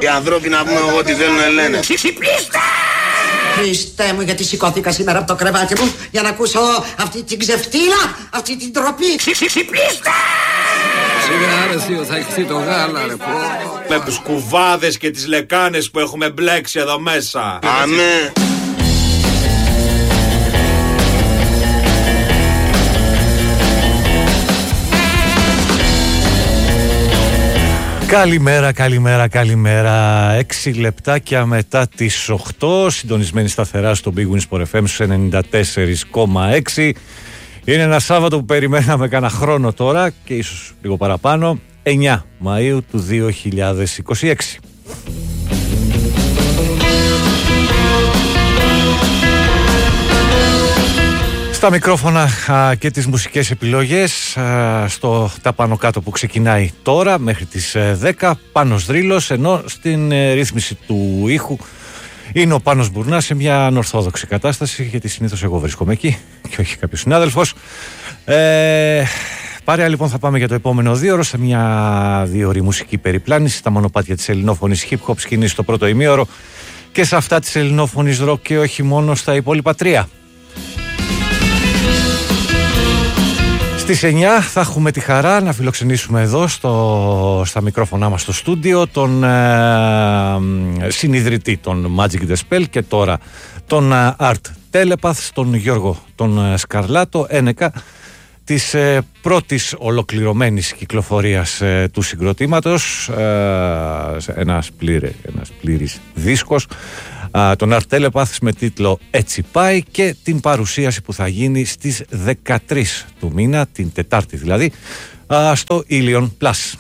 Οι ανθρώποι να πούμε εγώ τι θέλουν λένε. Ξυπνήστε! Χριστέ μου, γιατί σηκώθηκα σήμερα από το κρεβάτι μου για να ακούσω αυτή την ξεφτύλα, αυτή την τροπή. Ξυπνήστε! Σιγά ρε θείο, θα ηχθεί το γάλα ρε πω. Με τους κουβάδες και τις λεκάνες που έχουμε μπλέξει εδώ μέσα. Αμέ. Καλημέρα. 6 λεπτάκια μετά τις 8, συντονισμένοι σταθερά στο Big Win Sport FM στους 94,6. Είναι ένα Σάββατο που περιμέναμε κάνα χρόνο τώρα και ίσως λίγο παραπάνω, 9 Μαΐου του 2026. Στα μικρόφωνα και τις μουσικές επιλογές στο τα πάνω κάτω που ξεκινάει τώρα μέχρι τις 10, Πάνος Δρύλος, ενώ στην ρύθμιση του ήχου είναι ο Πάνος Μπουρνάς σε μια ανορθόδοξη κατάσταση, γιατί συνήθως εγώ βρίσκομαι εκεί και όχι κάποιος συνάδελφος. Παρέα λοιπόν θα πάμε για το επόμενο 2 ώρο σε μια 2ωρη μουσική περιπλάνηση στα μονοπάτια της ελληνόφωνης hip hop σκηνής στο πρώτο ημίωρο και σε αυτά της ελληνόφωνης rock και όχι μόνο στα υπόλοιπα 3. Στις 9 θα έχουμε τη χαρά να φιλοξενήσουμε εδώ στα μικρόφωνά μας στο στούντιο τον συνιδρυτή των Magic the Spell και τώρα τον Art Telepath, τον Γιώργο τον Σκαρλάτο, ένεκα της πρώτης ολοκληρωμένης κυκλοφορίας του συγκροτήματος, ένας πλήρης δίσκος, τον Art Telepath με τίτλο «Έτσι πάει» και την παρουσίαση που θα γίνει στις 13 του μήνα, την Τετάρτη δηλαδή, στο Ilion Plus.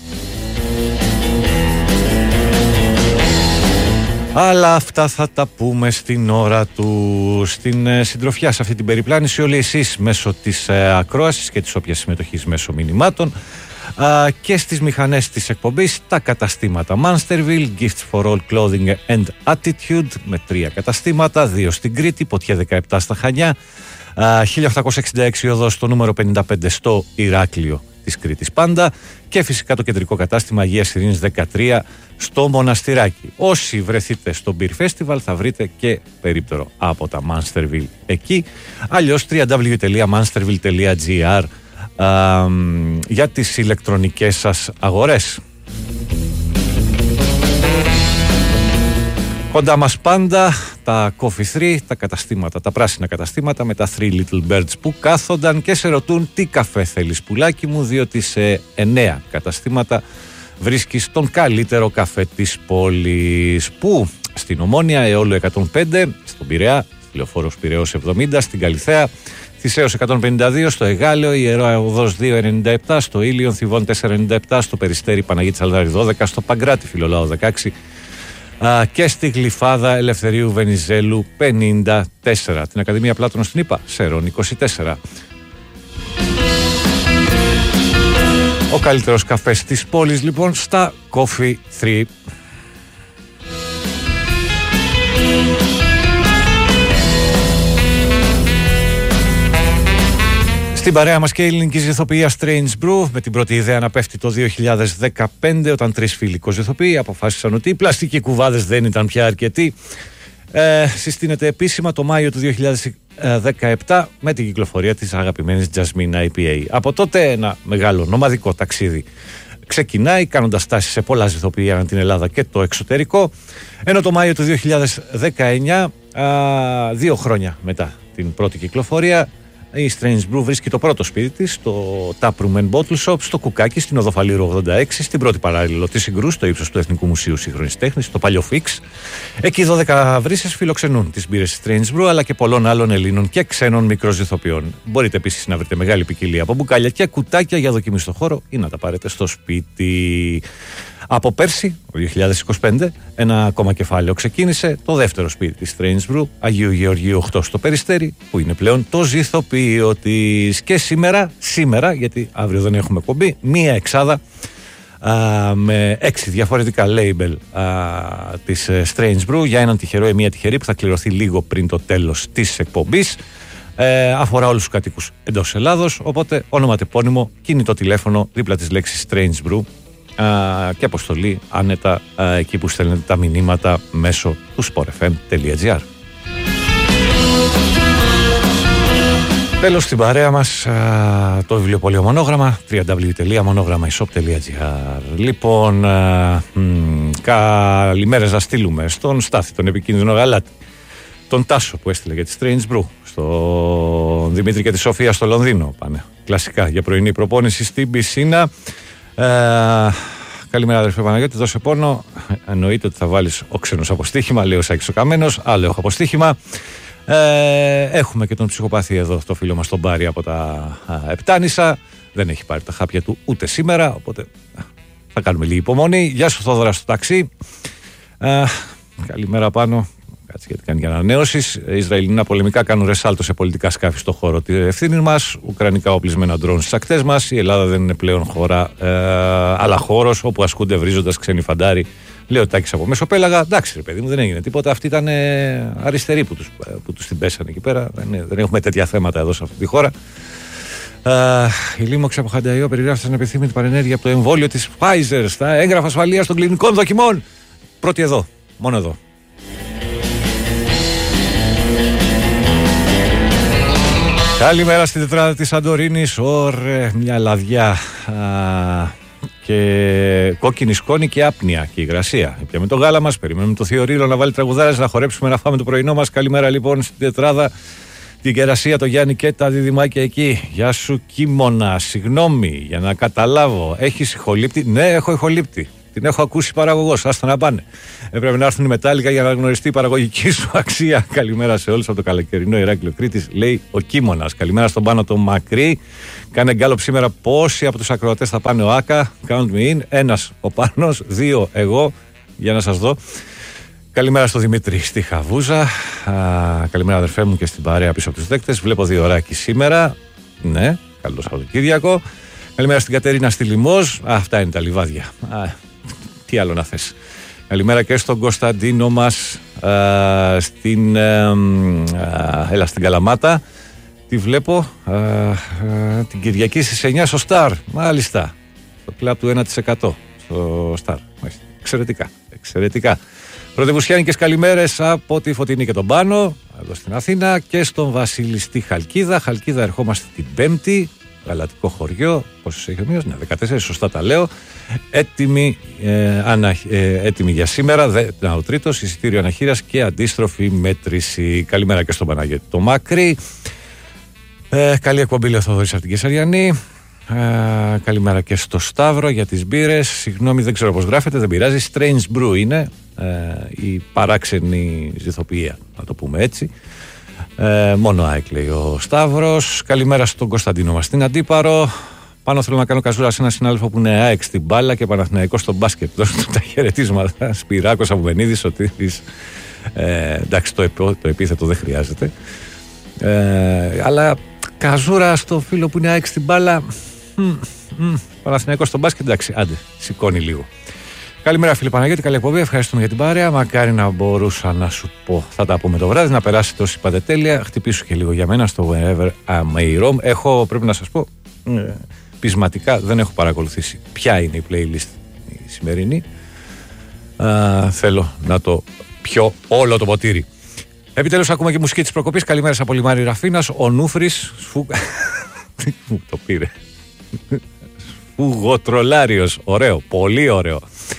Αλλά αυτά θα τα πούμε στην ώρα του, στην συντροφιά σε αυτή την περιπλάνηση. Όλοι εσείς μέσω της ακρόασης και της όποιας συμμετοχής μέσω μηνυμάτων και στις μηχανές της εκπομπής, τα καταστήματα Mansterville, Gifts for All Clothing and Attitude με 3 καταστήματα, 2 στην Κρήτη, Ποτιά 17 στα Χανιά, 1866 οδός στο νούμερο 55 στο Ηράκλειο της Κρήτης πάντα και φυσικά το κεντρικό κατάστημα Αγίας Ειρήνης 13 στο Μοναστηράκι. Όσοι βρεθείτε στο Beer Festival θα βρείτε και περίπτερο από τα Mansterville εκεί, αλλιώς www.mansterville.gr για τις ηλεκτρονικές σας αγορές. Κοντά μας πάντα τα Coffee 3, τα καταστήματα, τα πράσινα καταστήματα με τα 3 Little Birds που κάθονταν και σε ρωτούν τι καφέ θέλεις πουλάκι μου, διότι σε 9 καταστήματα βρίσκεις τον καλύτερο καφέ της πόλης, που στην Ομόνια Αιώλου 105, στον Πειραιά, στη Λεωφόρος Πειραιώς 70, στην Καλιθέα Θησαίος 152, στο Εγάλεο Ιερά Οδός 297, στο Ήλιον Θηβών 497, στο Περιστέρι Παναγίτης Αλδάρη 12, στο Παγκράτη Φιλολάου 16 και στη Γλυφάδα Ελευθερίου Βενιζέλου 54, την Ακαδημία Πλάτωνος στην ΥΠΑ Σερών 24. Ο καλύτερος καφές της πόλης λοιπόν στα Coffee 3. Στην παρέα μας και η ελληνική ζυθοποιία Strange Brew, με την πρώτη ιδέα να πέφτει το 2015, όταν 3 φίλοι κοζυθοποιοί αποφάσισαν ότι οι πλαστικοί κουβάδες δεν ήταν πια αρκετοί. Συστήνεται επίσημα το Μάιο του 2017 με την κυκλοφορία της αγαπημένης Jasmine IPA. Από τότε ένα μεγάλο νομαδικό ταξίδι ξεκινάει, κάνοντας στάσεις σε πολλά ζυθοποιεία ανά την Ελλάδα και το εξωτερικό, ενώ το Μάιο του 2019, 2 χρόνια μετά την πρώτη κυκλοφορία, η Strange Brew βρίσκει το πρώτο σπίτι της, στο Taproom and Bottle Shop, στο Κουκάκι, στην Οδό Φαλήρου 86, στην πρώτη παράλληλο της Συγκρού, στο ύψος του Εθνικού Μουσείου Σύγχρονης Τέχνης, στο Παλιό Fix. Εκεί 12 βρύσες φιλοξενούν τις μπύρες της Strange Brew, αλλά και πολλών άλλων Ελλήνων και ξένων μικροζυθοποιών. Μπορείτε επίσης να βρείτε μεγάλη ποικιλία από μπουκάλια και κουτάκια για δοκιμή στο χώρο ή να τα πάρετε στο σπίτι. Από πέρσι, το 2025, ένα ακόμα κεφάλαιο ξεκίνησε, το δεύτερο σπίτι της Strange Brew, Αγίου Γεωργίου 8 στο Περιστέρι, που είναι πλέον το ζυθοποιείο της. Και σήμερα, γιατί αύριο δεν έχουμε κομπή, μία εξάδα με 6 διαφορετικά label της Strange Brew για έναν τυχερό ή μία τυχερή που θα κληρωθεί λίγο πριν το τέλος της εκπομπής. Αφορά όλους τους κατοίκους εντός Ελλάδος, οπότε όνομα, τεπώνυμο, κινητό τηλέφωνο δίπλα της λέξης Strange Brew και αποστολή άνετα εκεί που στέλνετε τα μηνύματα μέσω του sportfm.gr. Τέλος στην παρέα μας το βιβλιοπωλείο Μονόγραμμα, www.monogrammaishop.gr. Λοιπόν, καλημέρες να στείλουμε στον Στάθη, τον επικίνδυνο γαλάτη, τον Τάσο που έστειλε για τη Strange Brew, στον Δημήτρη και τη Σοφία στο Λονδίνο. Πάνε κλασικά για πρωινή προπόνηση στην πισίνα. Καλημέρα αδερφέ Παναγιώτη, δώσε πόνο. Εννοείται ότι θα βάλεις όξενος από στοίχημα, λέει ο Σάκης ο Καμένος, άλλο έχω από στοίχημα. Έχουμε και τον ψυχοπαθή εδώ, το φίλο μας τον Πάρη από τα Επτάνησα. Δεν έχει πάρει τα χάπια του ούτε σήμερα, οπότε θα κάνουμε λίγη υπομονή. Γεια σου Θόδωρα στο ταξί. Καλημέρα πάνω. Κάτσε γιατί κάνει για ανανέωσεις. Ισραηλινά πολεμικά κάνουν ρεσάλτο σε πολιτικά σκάφη στο χώρο τη ευθύνη μας. Ουκρανικά οπλισμένα ντρόουν στις ακτές μας. Η Ελλάδα δεν είναι πλέον χώρα, αλλά χώρος όπου ασκούνται βρίζοντας ξένοι φαντάροι. Λέει ο Τάκης από Μεσοπέλαγα. Εντάξει, ρε παιδί μου, δεν έγινε τίποτα. Αυτοί ήταν αριστεροί που τους την πέσανε εκεί πέρα. Δεν έχουμε τέτοια θέματα εδώ σε αυτή τη χώρα. Η Λίμωξη από Χανταϊό περιγράφει σαν επιθύμητη παρενέργεια από το εμβόλιο της Pfizer στα έγγραφα ασφαλείας των κλινικών δοκιμών. Πρώτη εδώ, μόνο εδώ. Καλημέρα στην τετράδα της Σαντορίνης. Ωραία, μια λαδιά και κόκκινη σκόνη και άπνοια και υγρασία. Πιάμε το γάλα μας, περιμένουμε το Θείο Ρήλο να βάλει τραγουδάρες, να χορέψουμε, να φάμε το πρωινό μας. Καλημέρα λοιπόν στην τετράδα, την Κερασία, το Γιάννη και τα διδυμάκια εκεί. Γεια σου Κίμωνα, συγγνώμη για να καταλάβω. Έχεις ηχολήπτη? Ναι, έχω ηχολήπτη. Την έχω ακούσει παραγωγός, άστα να πάνε. Έπρεπε να έρθουν οι μετάλλικα για να γνωριστεί η παραγωγική σου αξία. Καλημέρα σε όλους από το καλοκαιρινό Ηράκλειο Κρήτης, λέει ο Κίμωνας. Καλημέρα στον Πάνο το Μακρύ. Κάνε γκάλωπ σήμερα πόσοι από τους ακροατές θα πάνε ο Άκα. Count me in. Ένας ο Πάνος, 2 εγώ, για να σας δω. Καλημέρα στο Δημήτρη στη Χαβούζα. Καλημέρα αδερφέ μου και στην παρέα πίσω από τους δέκτες. Βλέπω 2 ωράκι σήμερα. Ναι, καλό Σαββατοκύριακο. Καλημέρα στην Κατερίνα στη Λιμός. Αυτά είναι τα λιβάδια. Τι άλλο να θες. Καλημέρα και στον Κωνσταντίνο μας στην Καλαμάτα. Τι βλέπω την Κυριακή στις 9 στο Σταρ. Μάλιστα. Στο κλαμπ του 1% στο Σταρ. Εξαιρετικά. Εξαιρετικά. Πρωτευουσιάνικες καλημέρες από τη Φωτεινή και τον Πάνο εδώ στην Αθήνα και στον Βασίλη στη Χαλκίδα. Χαλκίδα ερχόμαστε την Πέμπτη. Γαλατικό χωριό, πόσος έχει ο μήνας? Ναι, 14, σωστά τα λέω. Έτοιμη για σήμερα, ο τρίτος, εισιτήριο αναχείρας και αντίστροφη μέτρηση. Καλημέρα και στον Παναγιώτη το Μάκρη. Καλή εκπομπή, λέει ο Θοδωρής από την Κεσαριανή. Καλημέρα και στο Σταύρο για τις μπύρες. Συγγνώμη, δεν ξέρω πώς γράφεται, δεν πειράζει. Strange Brew είναι η παράξενη ζυθοποιία, να το πούμε έτσι. Μόνο ΑΕΚ, λέει ο Σταύρος. Καλημέρα στον Κωνσταντίνο μας στην Αντίπαρο. Πάνω θέλω να κάνω καζούρα σε ένα συνάδελφο που είναι ΑΕΚ στην μπάλα και Παναθηναϊκός στο μπάσκετ. Δώστε του τα χαιρετίσματα. Σπυράκος Αμπουβενίδης, ότι εντάξει, το επίθετο δεν χρειάζεται. Αλλά καζούρα στο φίλο που είναι ΑΕΚ στην μπάλα. Παναθηναϊκός στο μπάσκετ, εντάξει, άντε, σηκώνει λίγο. Καλημέρα φίλε Παναγιώτη, καλή εκπομπή, ευχαριστούμε για την παρέα. Μακάρι να μπορούσα να σου πω, θα τα πούμε το βράδυ, να περάσετε όσοι είπατε τέλεια. Χτυπήσου και λίγο για μένα στο Wherever I May Roam. Έχω, πρέπει να σας πω, πεισματικά δεν έχω παρακολουθήσει ποια είναι η playlist η σημερινή. Θέλω να το πιω όλο το ποτήρι. Επιτέλους ακούμε και μουσική της προκοπής. Καλημέρα από Λιμάρι Ραφίνας, ο Νούφρης μου το πήρε. Σφουγοτρολάριος, ωραίο, πολύ ωραίο.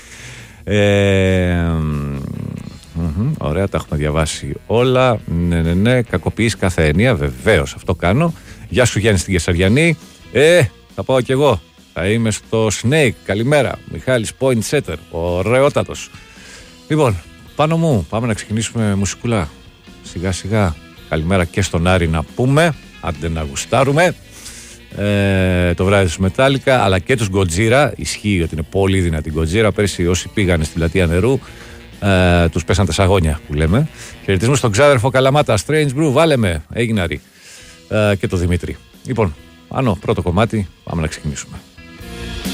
Ωραία, τα έχουμε διαβάσει όλα. Ναι, κακοποιείς κάθε έννοια, βεβαίως, αυτό κάνω. Γεια σου Γιάννη στην Κεσαριανή. Θα πάω κι εγώ. Θα είμαι στο Snake. Καλημέρα. Μιχάλης Point Setter. Ωραιότατος. Λοιπόν, πάνω μου, πάμε να ξεκινήσουμε μουσικούλα. Σιγά σιγά. Καλημέρα και στον Άρη να πούμε. Άντε να γουστάρουμε. Το βράδυ τους Μετάλλικα, αλλά και τους Γκοτζίρα. Ισχύει ότι είναι πολύ δυνατή Γκοτζίρα. Πέρσι όσοι πήγανε στην πλατεία νερού τους πέσαν τα σαγόνια που λέμε. Χαιρετισμούς στον ξάδερφο Καλαμάτα. Strange Brew, βάλε με. Έγιναρη. Και το Δημήτρη. Λοιπόν, πρώτο κομμάτι, πάμε να ξεκινήσουμε.